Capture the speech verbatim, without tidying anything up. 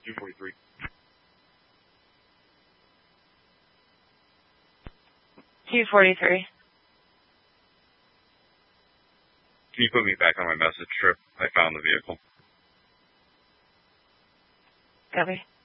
two forty-three. two forty-three. Can you put me back on my message trip? I found the vehicle. Copy.